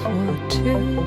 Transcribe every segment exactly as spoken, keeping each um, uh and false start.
for two.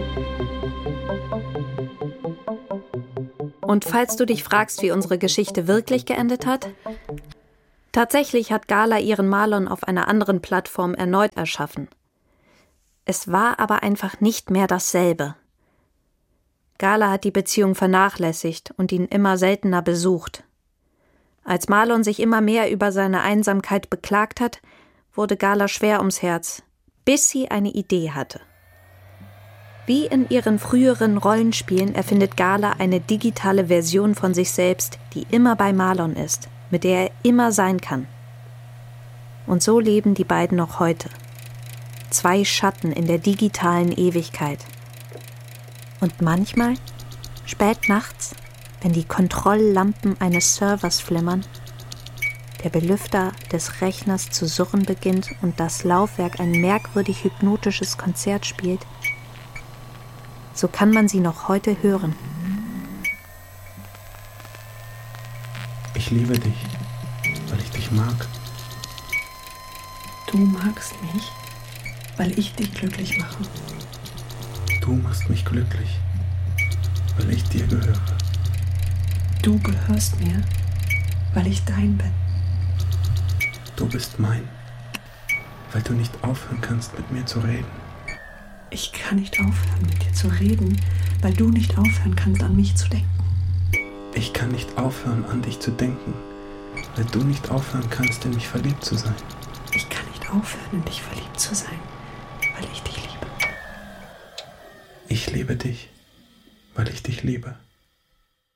Und falls du dich fragst, wie unsere Geschichte wirklich geendet hat, tatsächlich hat Gala ihren Marlon auf einer anderen Plattform erneut erschaffen. Es war aber einfach nicht mehr dasselbe. Gala hat die Beziehung vernachlässigt und ihn immer seltener besucht. Als Marlon sich immer mehr über seine Einsamkeit beklagt hat, wurde Gala schwer ums Herz, bis sie eine Idee hatte. Wie in ihren früheren Rollenspielen erfindet Gala eine digitale Version von sich selbst, die immer bei Marlon ist, mit der er immer sein kann. Und so leben die beiden noch heute. Zwei Schatten in der digitalen Ewigkeit. Und manchmal, spät nachts, wenn die Kontrolllampen eines Servers flimmern, der Belüfter des Rechners zu surren beginnt und das Laufwerk ein merkwürdig hypnotisches Konzert spielt, so kann man sie noch heute hören. Ich liebe dich, weil ich dich mag. Du magst mich, weil ich dich glücklich mache. Du machst mich glücklich, weil ich dir gehöre. Du gehörst mir, weil ich dein bin. Du bist mein, weil du nicht aufhören kannst, mit mir zu reden. Ich kann nicht aufhören, mit dir zu reden, weil du nicht aufhören kannst, an mich zu denken. Ich kann nicht aufhören, an dich zu denken, weil du nicht aufhören kannst, in mich verliebt zu sein. Ich kann nicht aufhören, in dich verliebt zu sein, weil ich dich liebe. Ich liebe dich, weil ich dich liebe.